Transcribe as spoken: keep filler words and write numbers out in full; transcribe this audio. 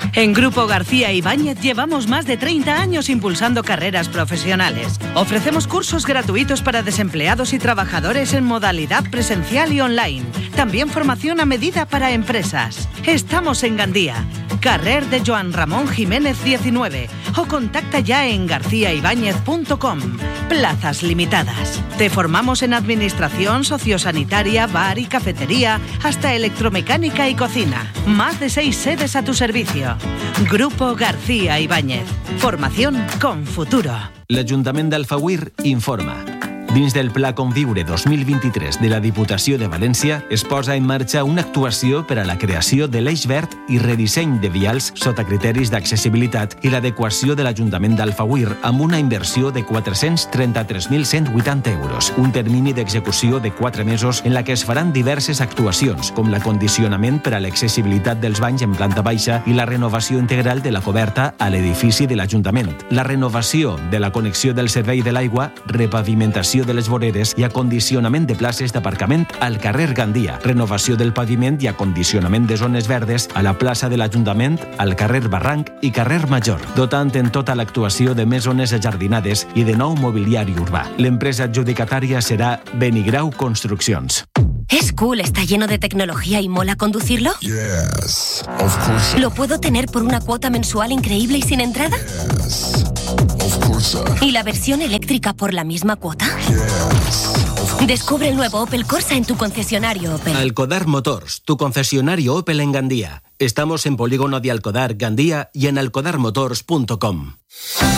En Grupo García Ibáñez llevamos más de treinta años impulsando carreras profesionales. Ofrecemos cursos gratuitos para desempleados y trabajadores en modalidad presencial y online. También formación a medida para empresas. Estamos en Gandía, carrer de Joan Ramón Jiménez diecinueve, o contacta ya en garcía ibáñez punto com. Plazas limitadas. Te formamos en administración, sociosanitaria, bar y cafetería, hasta electromecánica y cocina. Más de seis sedes a tu servicio. Grupo García Ibáñez. Formación con futuro. L'Ajuntament d'Alfauir informa. Dins del Pla Conviure dos mil vint-i-tres de la Diputació de València es posa en marxa una actuació per a la creació de l'eix verd i redisseny de vials sota criteris d'accessibilitat i l'adequació de l'Ajuntament d'Alfauir amb una inversió de quatre-cents trenta-tres mil cent vuitanta euros, un termini d'execució de quatre mesos en la que es faran diverses actuacions, com l'acondicionament per a l'accessibilitat dels banys en planta baixa i la renovació integral de la coberta a l'edifici de l'Ajuntament, la renovació de la connexió del servei de l'aigua, repavimentació de les voreres i acondicionament de places d'aparcament al carrer Gandia, renovació del paviment i acondicionament de zones verdes a la plaça de l'Ajuntament, al carrer Barranc i carrer Major, dotant en tota l'actuació de més zones ajardinades i de nou mobiliari urbà. L'empresa adjudicatària serà Benigrau Construccions. ¿Es cool, está lleno de tecnología y mola conducirlo? Yes, of course. ¿Lo puedo tener por una cuota mensual increíble y sin entrada? Yes, of course. ¿Y la versión eléctrica por la misma cuota? Yes, of course. Descubre el nuevo Opel Corsa en tu concesionario Opel. Alcodar Motors, tu concesionario Opel en Gandía. Estamos en Polígono de Alcodar, Gandía y en alcodar motors punto com.